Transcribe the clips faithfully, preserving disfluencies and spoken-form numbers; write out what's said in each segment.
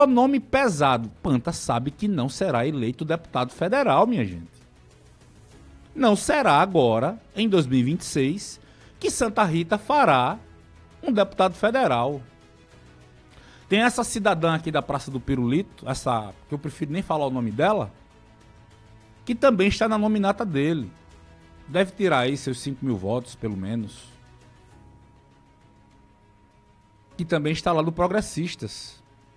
nome pesado. Panta sabe que não será eleito deputado federal, minha gente. Não será agora, em dois mil e vinte e seis, que Santa Rita fará um deputado federal. Tem essa cidadã aqui da Praça do Pirulito, essa que eu prefiro nem falar o nome dela, que também está na nominata dele. Deve tirar aí seus cinco mil votos, pelo menos. Que também está lá do Progressistas.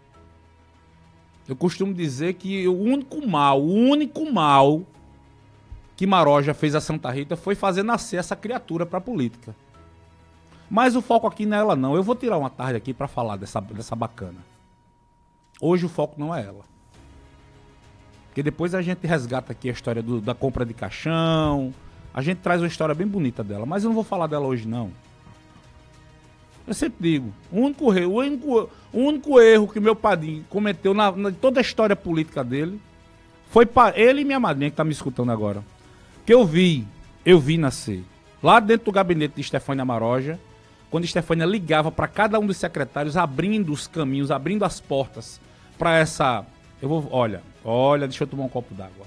Eu costumo dizer que o único mal, o único mal que Maroja fez a Santa Rita foi fazer nascer essa criatura para a política. Mas o foco aqui não é ela, não. Eu vou tirar uma tarde aqui para falar dessa, dessa bacana. Hoje o foco não é ela. Porque depois a gente resgata aqui a história do, da compra de caixão. A gente traz uma história bem bonita dela. Mas eu não vou falar dela hoje, não. Eu sempre digo, o único erro, o único, o único erro que meu padrinho cometeu na, na toda a história política dele foi para ele e minha madrinha que tá me escutando agora. Que eu vi, eu vi nascer lá dentro do gabinete de Estefânia Maroja, quando Estefânia ligava para cada um dos secretários, abrindo os caminhos, abrindo as portas para essa... Eu vou, olha, olha, deixa eu tomar um copo d'água.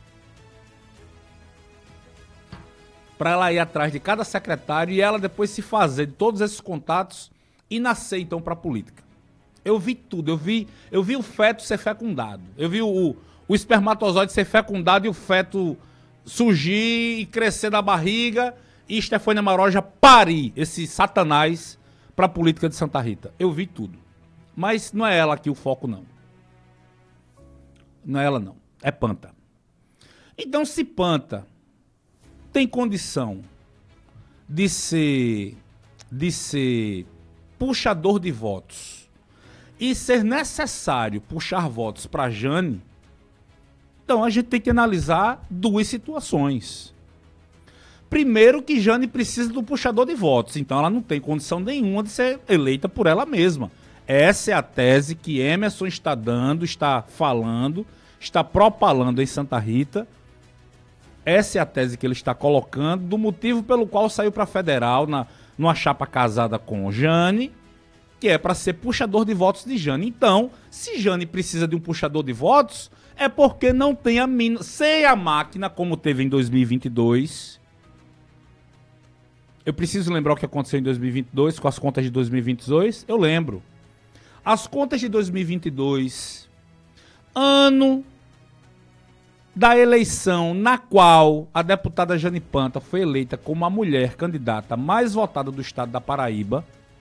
Para ela ir atrás de cada secretário e ela depois se fazer de todos esses contatos e nascer então para a política. Eu vi tudo, eu vi, eu vi o feto ser fecundado, eu vi o, o espermatozoide ser fecundado e o feto surgir e crescer da barriga e Estefânia Maroja parir esse satanás para a política de Santa Rita. Eu vi tudo, mas não é ela aqui o foco, não. Não é ela, não, é Panta. Então se Panta tem condição de ser, de ser puxador de votos e ser necessário puxar votos para Jane, então a gente tem que analisar duas situações. Primeiro que Jane precisa do puxador de votos, então ela não tem condição nenhuma de ser eleita por ela mesma. Essa é a tese que Emerson está dando, está falando, está propalando em Santa Rita. Essa é a tese que ele está colocando, do motivo pelo qual saiu para a federal, na, numa chapa casada com Jane, que é para ser puxador de votos de Jane. Então, se Jane precisa de um puxador de votos, é porque não tem a mina, sem a máquina, como teve em dois mil e vinte e dois. Eu preciso lembrar o que aconteceu em dois mil e vinte e dois, com as contas de dois mil e vinte e dois. Eu lembro. As contas de dois mil e vinte e dois, ano da eleição na qual a deputada Jane Panta foi eleita como a mulher candidata mais votada do estado da Paraíba,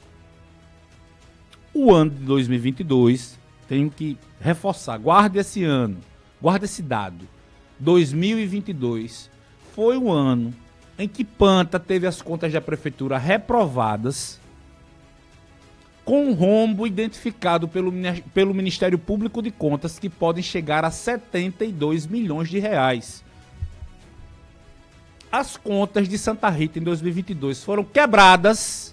o ano de dois mil e vinte e dois, tenho que reforçar, guarde esse ano, guarde esse dado, dois mil e vinte e dois foi o ano em que Panta teve as contas da prefeitura reprovadas com um rombo identificado pelo, pelo Ministério Público de Contas que podem chegar a setenta e dois milhões de reais. As contas de Santa Rita em dois mil e vinte e dois foram quebradas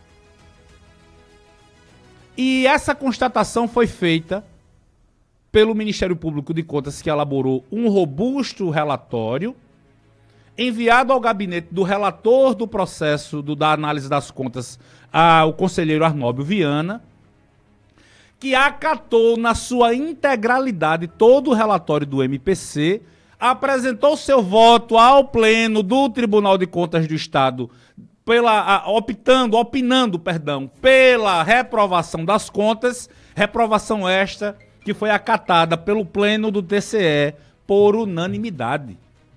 e essa constatação foi feita pelo Ministério Público de Contas, que elaborou um robusto relatório enviado ao gabinete do relator do processo do, da análise das contas, ao conselheiro Arnóbio Viana, que acatou na sua integralidade todo o relatório do M P C, apresentou seu voto ao pleno do Tribunal de Contas do Estado, pela, a, optando, opinando, perdão, pela reprovação das contas, reprovação esta que foi acatada pelo pleno do T C E por unanimidade.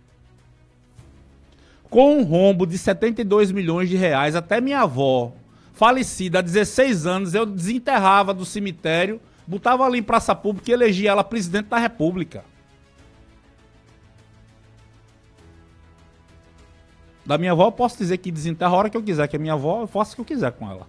Com um rombo de setenta e dois milhões de reais, até minha avó, falecida há dezesseis anos, eu desenterrava do cemitério, botava ali em praça pública e elegia ela presidente da República. Da minha avó eu posso dizer que desenterra a hora que eu quiser, que a minha avó eu faço o que eu quiser com ela.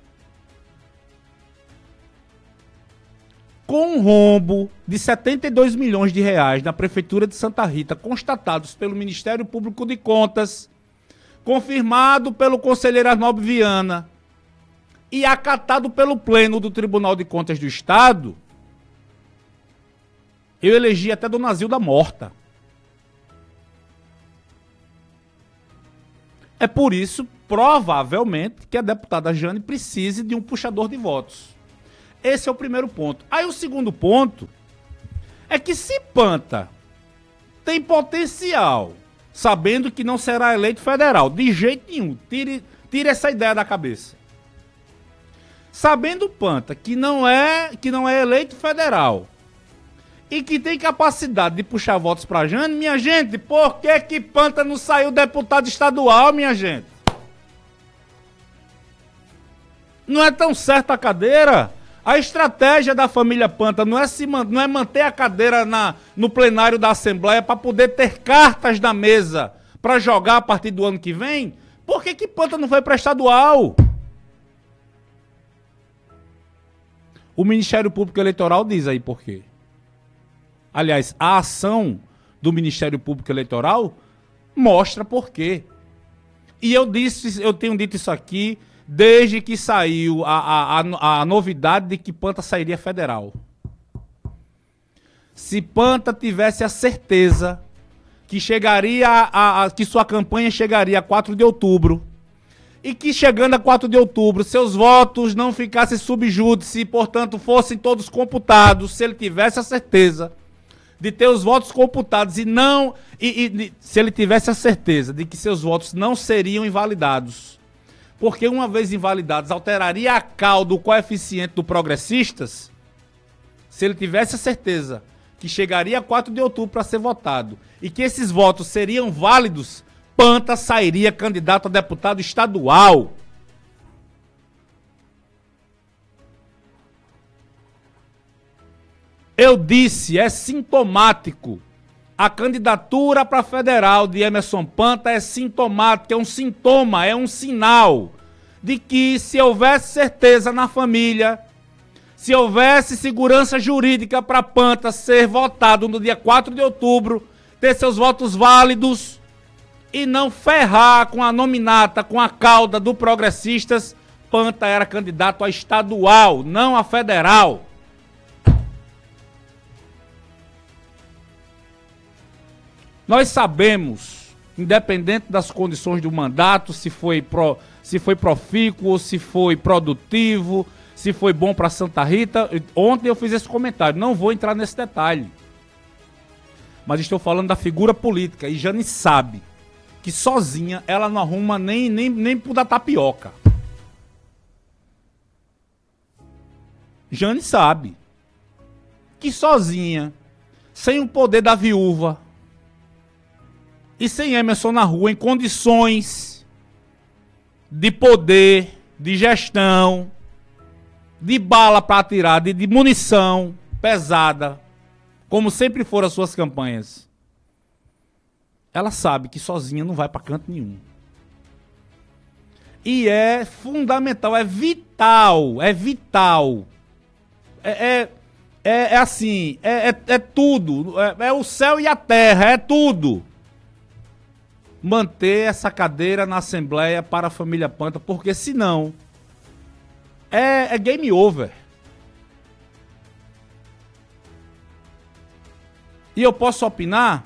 Com um rombo de setenta e dois milhões de reais na Prefeitura de Santa Rita, constatados pelo Ministério Público de Contas, confirmado pelo conselheiro Arnóbio Viana e acatado pelo Pleno do Tribunal de Contas do Estado, eu elegi até Dona Zilda morta. É por isso, provavelmente, que a deputada Jane precise de um puxador de votos. Esse é o primeiro ponto. Aí o segundo ponto é que se Panta tem potencial, sabendo que não será eleito federal, de jeito nenhum, tire, tire essa ideia da cabeça. Sabendo Panta que não é, que não é eleito federal e que tem capacidade de puxar votos pra Jane, minha gente, por que que Panta não saiu deputado estadual, minha gente? Não é tão certa a cadeira? A estratégia da família Panta não é, se, não é manter a cadeira na, no plenário da Assembleia para poder ter cartas na mesa para jogar a partir do ano que vem? Por que que Panta não foi para estadual? O Ministério Público Eleitoral diz aí por quê. Aliás, a ação do Ministério Público Eleitoral mostra por quê. E eu disse, eu tenho dito isso aqui desde que saiu a, a, a novidade de que Panta sairia federal. Se Panta tivesse a certeza que chegaria a, a, que sua campanha chegaria a quatro de outubro, e que chegando a quatro de outubro seus votos não ficassem sub júdice e, portanto, fossem todos computados, se ele tivesse a certeza de ter os votos computados e não... E, e, se ele tivesse a certeza de que seus votos não seriam invalidados, porque uma vez invalidados alteraria a cal do coeficiente do Progressistas, se ele tivesse a certeza que chegaria a quatro de outubro para ser votado e que esses votos seriam válidos, Panta sairia candidato a deputado estadual. Eu disse, é sintomático. A candidatura para federal de Emerson Panta é sintomática, é um sintoma, é um sinal de que se houvesse certeza na família, se houvesse segurança jurídica para Panta ser votado no dia quatro de outubro, ter seus votos válidos e não ferrar com a nominata, com a cauda do Progressistas, Panta era candidato a estadual, não a federal. Nós sabemos, independente das condições do mandato, se foi, pro, se foi profícuo, se foi produtivo, se foi bom para Santa Rita. Ontem eu fiz esse comentário, não vou entrar nesse detalhe. Mas estou falando da figura política, e Jane sabe que sozinha ela não arruma nem, nem, nem por da tapioca. Jane sabe que sozinha, sem o poder da viúva, e sem Emerson na rua, em condições de poder, de gestão, de bala para atirar, de, de munição pesada, como sempre foram as suas campanhas, ela sabe que sozinha não vai para canto nenhum. E é fundamental, é vital, é vital. É, é, é, é assim, é, é, é tudo, é, é o céu e a terra, é tudo. Manter essa cadeira na Assembleia para a família Panta, porque senão é, é game over. E eu posso opinar?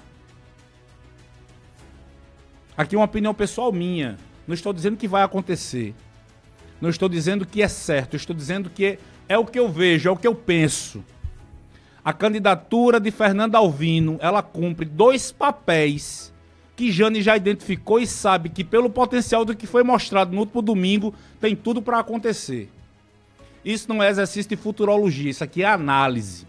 Aqui uma opinião pessoal minha. Não estou dizendo que vai acontecer. Não estou dizendo que é certo. Estou dizendo que é o que eu vejo, é o que eu penso. A candidatura de Fernando Alvino, ela cumpre dois papéis que Jane já identificou e sabe que pelo potencial do que foi mostrado no último domingo, tem tudo para acontecer. Isso não é exercício de futurologia, isso aqui é análise.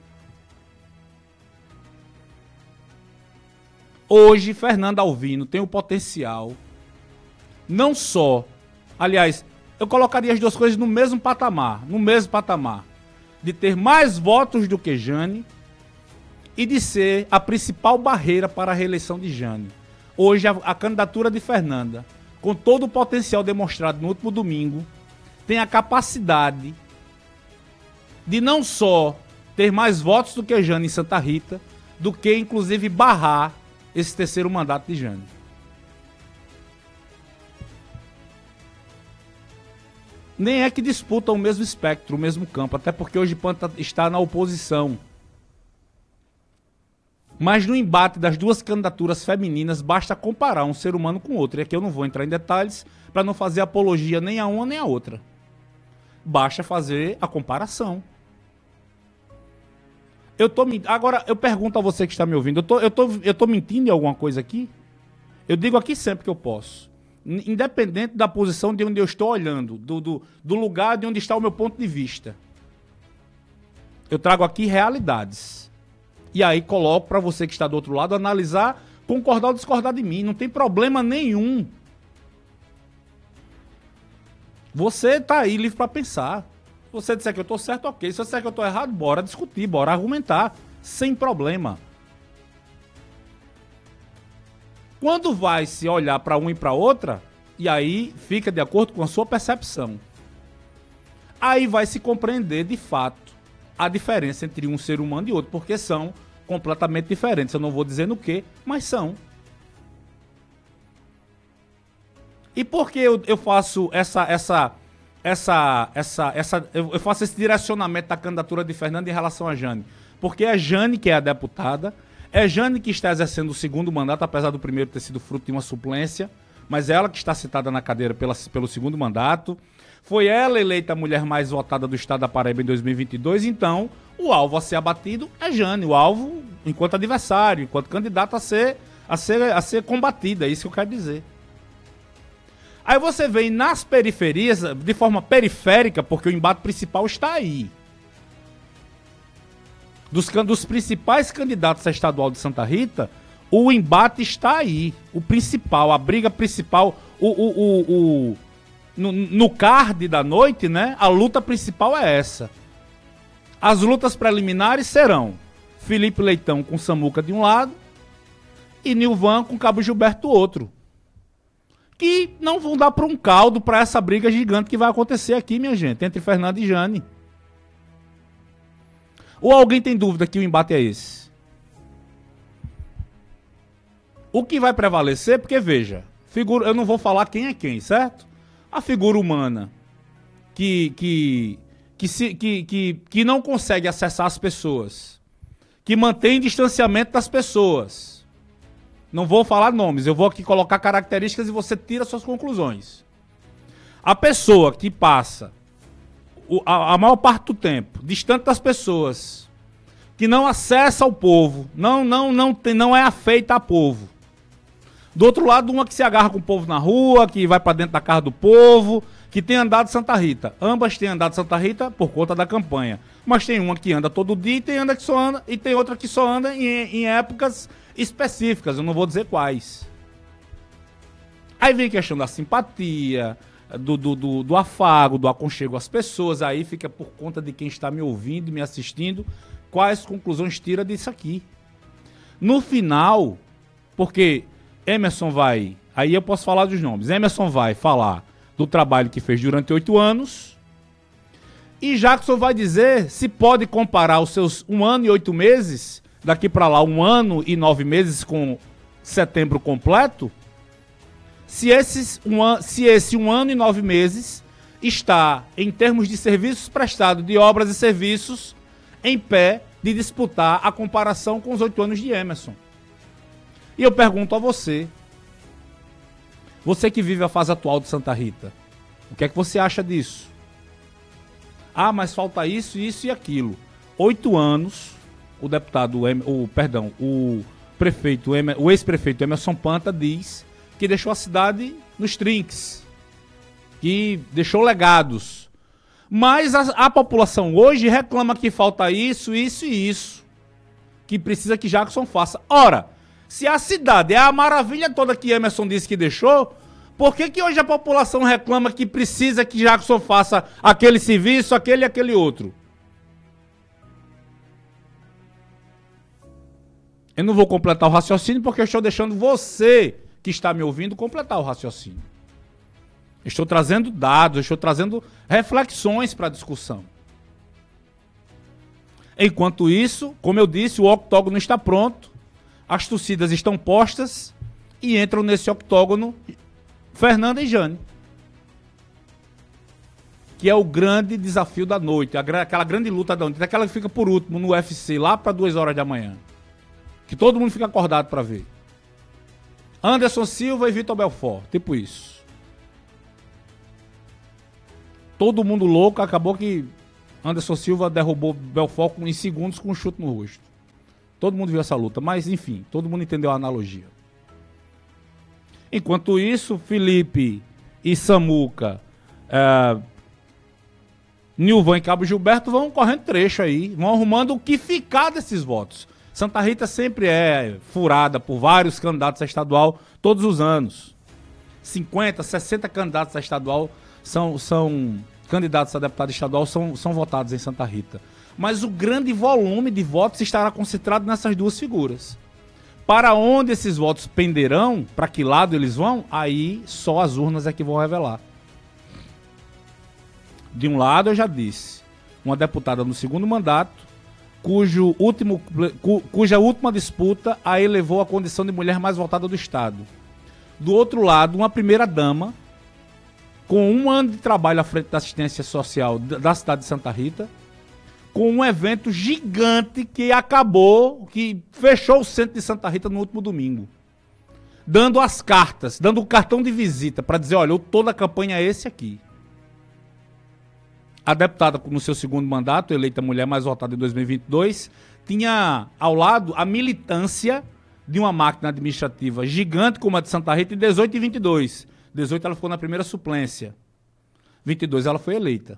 Hoje, Fernando Alvino tem o potencial, não só, aliás, eu colocaria as duas coisas no mesmo patamar, no mesmo patamar, de ter mais votos do que Jane e de ser a principal barreira para a reeleição de Jane. Hoje, a, a candidatura de Fernanda, com todo o potencial demonstrado no último domingo, tem a capacidade de não só ter mais votos do que Jane em Santa Rita, do que, inclusive, barrar esse terceiro mandato de Jane. Nem é que disputam o mesmo espectro, o mesmo campo, até porque hoje Panta está na oposição. Mas no embate das duas candidaturas femininas, basta comparar um ser humano com outro. E aqui eu não vou entrar em detalhes para não fazer apologia nem a uma nem a outra. Basta fazer a comparação. Eu tô mentindo. Agora, eu pergunto a você que está me ouvindo, eu tô, eu tô, eu tô mentindo em alguma coisa aqui? Eu digo aqui sempre que eu posso. Independente da posição de onde eu estou olhando, do, do, do lugar de onde está o meu ponto de vista. Eu trago aqui realidades. E aí coloco para você que está do outro lado analisar, concordar ou discordar de mim. Não tem problema nenhum. Você tá aí livre para pensar. Se você disser que eu tô certo, ok. Se você disser que eu tô errado, bora discutir, bora argumentar. Sem problema. Quando vai se olhar para um e para outra, e aí fica de acordo com a sua percepção. Aí vai se compreender de fato a diferença entre um ser humano e outro, porque são completamente diferentes. Eu não vou dizer no que, mas são. E por que eu, eu faço essa, essa, essa, essa, essa, eu faço esse direcionamento da candidatura de Fernando em relação a Jane? Porque é Jane que é a deputada, é Jane que está exercendo o segundo mandato, apesar do primeiro ter sido fruto de uma suplência, mas é ela que está citada na cadeira pela, pelo segundo mandato. Foi ela eleita a mulher mais votada do estado da Paraíba em dois mil e vinte e dois, então o alvo a ser abatido é Jane, o alvo enquanto adversário, enquanto candidato a ser, a ser, a ser combatida, é isso que eu quero dizer. Aí você vem nas periferias, de forma periférica, porque o embate principal está aí. Dos, dos principais candidatos a estadual de Santa Rita, o embate está aí. O principal, a briga principal, o, o, o, o, no, no card da noite, né? A luta principal é essa. As lutas preliminares serão Felipe Leitão com Samuca de um lado e Nilvan com Cabo Gilberto do outro. Que não vão dar para um caldo para essa briga gigante que vai acontecer aqui, minha gente, entre Fernando e Jane. Ou alguém tem dúvida que o embate é esse? O que vai prevalecer, porque veja, figura, eu não vou falar quem é quem, certo? A figura humana que, que, que, se, que, que, que não consegue acessar as pessoas, que mantém distanciamento das pessoas. Não vou falar nomes, eu vou aqui colocar características e você tira suas conclusões. A pessoa que passa o, a, a maior parte do tempo distante das pessoas, que não acessa o povo, não, não, não, tem, não é afeita a povo. Do outro lado, uma que se agarra com o povo na rua, que vai para dentro da casa do povo, que tem andado Santa Rita. Ambas têm andado Santa Rita por conta da campanha. Mas tem uma que anda todo dia e tem, anda que só anda, e tem outra que só anda em, em épocas específicas, eu não vou dizer quais. Aí vem a questão da simpatia, do, do, do, do afago, do aconchego às pessoas. Aí fica por conta de quem está me ouvindo e me assistindo, quais conclusões tira disso aqui. No final, porque Emerson vai, aí eu posso falar dos nomes, Emerson vai falar do trabalho que fez durante oito anos, e Jackson vai dizer se pode comparar os seus um ano e oito meses, daqui para lá um ano e nove meses com setembro completo, se, esses um an, se esse um ano e nove meses está, em termos de serviços prestados, de obras e serviços, em pé de disputar a comparação com os oito anos de Emerson. E eu pergunto a você, você que vive a fase atual de Santa Rita, o que é que você acha disso? Ah, mas falta isso, isso e aquilo. Oito anos, o deputado, o perdão, o prefeito, o ex-prefeito Emerson Panta diz que deixou a cidade nos trinques, que deixou legados. Mas a, a população hoje reclama que falta isso, isso e isso, que precisa que Jackson faça. Ora, se a cidade é a maravilha toda que Emerson disse que deixou, por que que hoje a população reclama que precisa que Jackson faça aquele serviço, aquele e aquele outro? Eu não vou completar o raciocínio porque eu estou deixando você que está me ouvindo completar o raciocínio. Eu estou trazendo dados, eu estou trazendo reflexões para a discussão. Enquanto isso, como eu disse, o octógono está pronto, as torcidas estão postas e entram nesse octógono Fernanda e Jane, que é o grande desafio da noite, aquela grande luta da noite, aquela que fica por último no U F C, lá para duas horas da manhã, que todo mundo fica acordado para ver. Anderson Silva e Vitor Belfort, tipo isso. Todo mundo louco, acabou que Anderson Silva derrubou Belfort em segundos com um chute no rosto. Todo mundo viu essa luta, mas enfim, todo mundo entendeu a analogia. Enquanto isso, Felipe e Samuca, é, Nilvan e Cabo Gilberto vão correndo trecho aí, vão arrumando o que ficar desses votos. Santa Rita sempre é furada por vários candidatos a estadual todos os anos. cinquenta, sessenta candidatos a estadual são, são candidatos a deputado estadual são, são votados em Santa Rita. Mas o grande volume de votos estará concentrado nessas duas figuras. Para onde esses votos penderão, para que lado eles vão, aí só as urnas é que vão revelar. De um lado, eu já disse, uma deputada no segundo mandato, cujo último, cu, cuja última disputa a elevou à condição de mulher mais votada do Estado. Do outro lado, uma primeira-dama, com um ano de trabalho à frente da assistência social da cidade de Santa Rita, com um evento gigante que acabou, que fechou o centro de Santa Rita no último domingo. Dando as cartas, dando o cartão de visita para dizer, olha, eu tô na campanha esse aqui. A deputada, no seu segundo mandato, eleita mulher mais votada em dois mil e vinte e dois, tinha ao lado a militância de uma máquina administrativa gigante como a de Santa Rita em dezoito e vinte e dois. dezoito ela ficou na primeira suplência. vinte e dois ela foi eleita.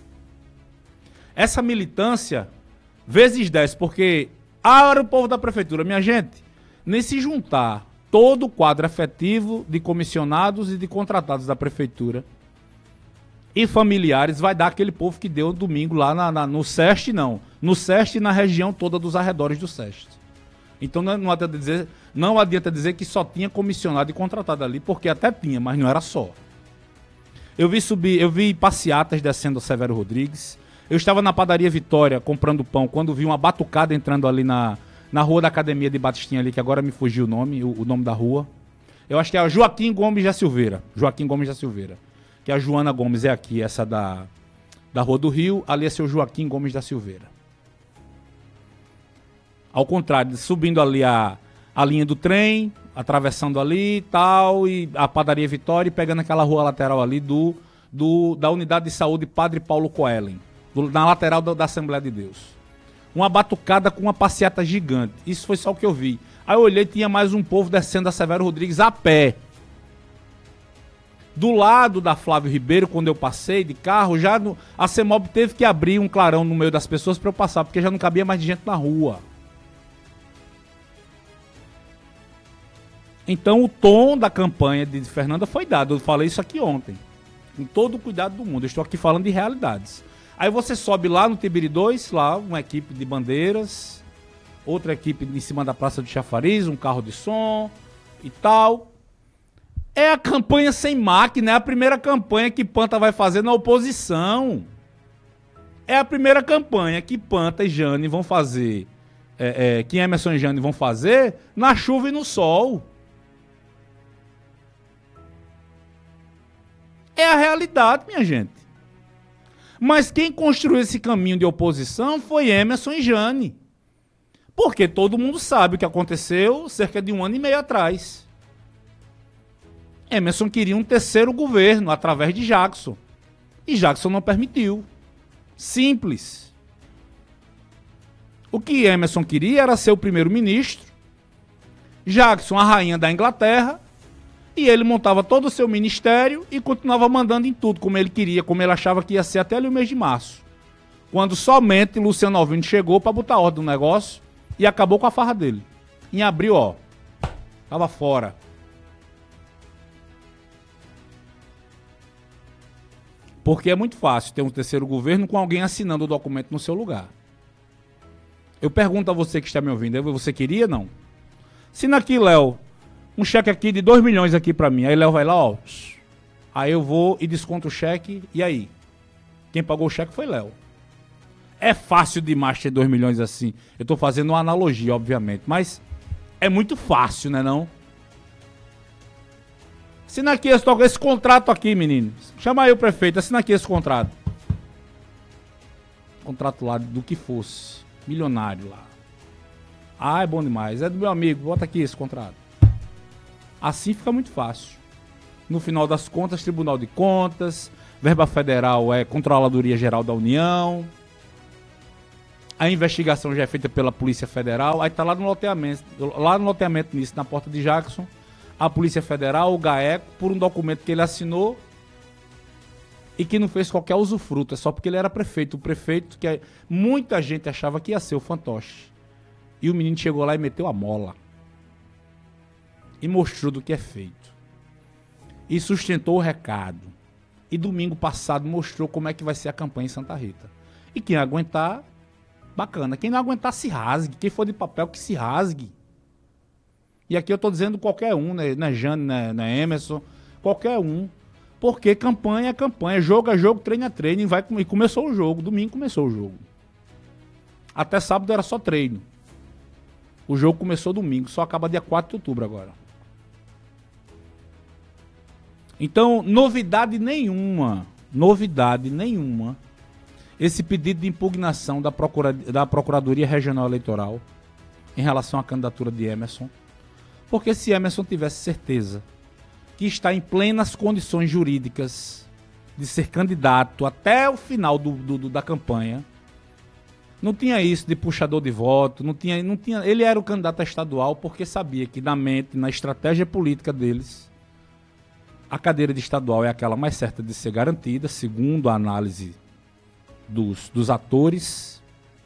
Essa militância, vezes dez, porque ah, era o povo da prefeitura. Minha gente, nem se juntar todo o quadro efetivo de comissionados e de contratados da prefeitura e familiares, vai dar aquele povo que deu domingo lá na, na, no SEST, não. No SEST e na região toda dos arredores do SEST. Então não, não, adianta dizer, não adianta dizer que só tinha comissionado e contratado ali, porque até tinha, mas não era só. Eu vi subir, eu vi passeatas descendo o Severo Rodrigues. Eu estava na padaria Vitória comprando pão quando vi uma batucada entrando ali na, na rua da Academia de Batistinha ali, que agora me fugiu o nome, o, o nome da rua. Eu acho que é a Joaquim Gomes da Silveira. Joaquim Gomes da Silveira. Que a Joana Gomes é aqui, essa da, da Rua do Rio, ali é seu Joaquim Gomes da Silveira. Ao contrário, subindo ali a, a linha do trem, atravessando ali e tal, e a padaria Vitória e pegando aquela rua lateral ali do, do, da Unidade de Saúde Padre Paulo Coelho. Do, na lateral da, da Assembleia de Deus. Uma batucada com uma passeata gigante. Isso foi só o que eu vi. Aí eu olhei, tinha mais um povo descendo a Severo Rodrigues a pé. Do lado da Flávio Ribeiro, quando eu passei de carro, já no, a CEMOB teve que abrir um clarão no meio das pessoas para eu passar, porque já não cabia mais de gente na rua. Então o tom da campanha de Fernanda foi dado. Eu falei isso aqui ontem. Com todo o cuidado do mundo. Eu estou aqui falando de realidades. Aí você sobe lá no Tibiri dois, lá uma equipe de bandeiras, outra equipe em cima da Praça do Chafariz, um carro de som e tal. É a campanha sem máquina, é a primeira campanha que Panta vai fazer na oposição. É a primeira campanha que Panta e Jane vão fazer, é, é, que Emerson e Jane vão fazer na chuva e no sol. É a realidade, minha gente. Mas quem construiu esse caminho de oposição foi Emerson e Jane. Porque todo mundo sabe o que aconteceu cerca de um ano e meio atrás. Emerson queria um terceiro governo através de Jackson. E Jackson não permitiu. Simples. O que Emerson queria era ser o primeiro-ministro, Jackson a rainha da Inglaterra, e ele montava todo o seu ministério e continuava mandando em tudo, como ele queria, como ele achava que ia ser até ali o mês de março. Quando somente Luciano Alvim chegou para botar ordem no negócio e acabou com a farra dele. Em abril, ó, tava fora. Porque é muito fácil ter um terceiro governo com alguém assinando o documento no seu lugar. Eu pergunto a você que está me ouvindo, você queria, não? Assina aqui, Léo, um cheque aqui de dois milhões aqui pra mim. Aí Léo vai lá, ó. Aí eu vou e desconto o cheque. E aí? Quem pagou o cheque foi Léo. É fácil demais ter dois milhões assim. Eu tô fazendo uma analogia, obviamente. Mas é muito fácil, né não? Assina aqui esse, esse contrato aqui, menino. Chama aí o prefeito, assina aqui esse contrato. Contrato lá do que fosse. Milionário lá. Ah, é bom demais. É do meu amigo, bota aqui esse contrato. Assim fica muito fácil. No final das contas, Tribunal de Contas, verba federal é Controladoria Geral da União. A investigação já é feita pela Polícia Federal, aí tá lá no loteamento, lá no loteamento nisso, na porta de Jackson, a Polícia Federal, o GAECO, por um documento que ele assinou e que não fez qualquer usufruto, é só porque ele era prefeito. O prefeito que muita gente achava que ia ser o fantoche. E o menino chegou lá e meteu a mola. E mostrou do que é feito. E sustentou o recado. E domingo passado mostrou como é que vai ser a campanha em Santa Rita. E quem aguentar, bacana. Quem não aguentar, se rasgue. Quem for de papel, que se rasgue. E aqui eu tô dizendo qualquer um, né? Não é Jane, não é, não é Emerson. Qualquer um. Porque campanha é campanha. Jogo é jogo, treino é treino. E, vai, e começou o jogo. Domingo começou o jogo. Até sábado era só treino. O jogo começou domingo. Só acaba dia quatro de outubro agora. Então, novidade nenhuma. Novidade nenhuma. Esse pedido de impugnação da, Procura, da Procuradoria Regional Eleitoral em relação à candidatura de Emerson. Porque se Emerson tivesse certeza que está em plenas condições jurídicas de ser candidato até o final do, do, da campanha, não tinha isso de puxador de voto, não tinha, não tinha, ele era o candidato a estadual porque sabia que na mente, na estratégia política deles, a cadeira de estadual é aquela mais certa de ser garantida, segundo a análise dos, dos atores,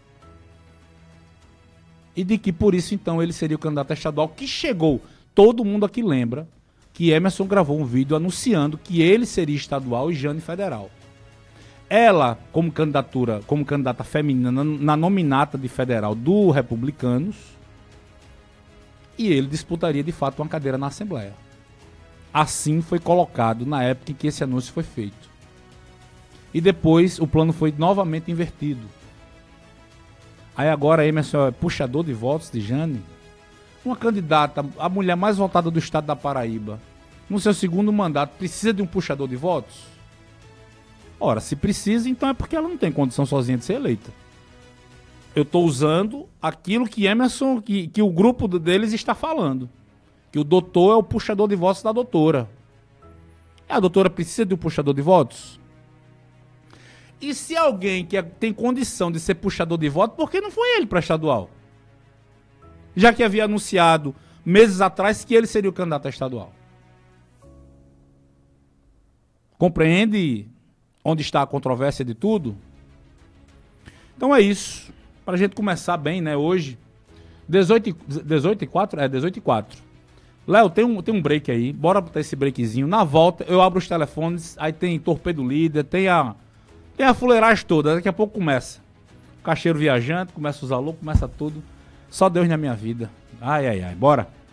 e de que por isso então ele seria o candidato a estadual, que chegou, todo mundo aqui lembra, que Emerson gravou um vídeo anunciando que ele seria estadual e Jane federal. Ela, como candidatura, como candidata feminina na, na nominata de federal do Republicanos, e ele disputaria de fato uma cadeira na Assembleia. Assim foi colocado na época em que esse anúncio foi feito. E depois o plano foi novamente invertido. Aí agora Emerson é puxador de votos de Jane, uma candidata, a mulher mais votada do estado da Paraíba, no seu segundo mandato, precisa de um puxador de votos? Ora, se precisa, então é porque ela não tem condição sozinha de ser eleita. Eu estou usando aquilo que Emerson, que, que o grupo deles está falando. Que o doutor é o puxador de votos da doutora. A doutora precisa de um puxador de votos? E se alguém que tem condição de ser puxador de votos, por que não foi ele para estadual? Já que havia anunciado meses atrás que ele seria o candidato a estadual. Compreende onde está a controvérsia de tudo? Então é isso. Para a gente começar bem, né? Hoje, dezoito e quatro? É, dezoito e quatro. Léo, tem um, tem um break aí. Bora botar esse breakzinho. Na volta, eu abro os telefones. Aí tem Torpedo Líder, tem a, tem a fuleiragem toda. Daqui a pouco começa. Cacheiro viajante, começa os alô, começa tudo. Só Deus na minha vida. Ai, ai, ai. Bora.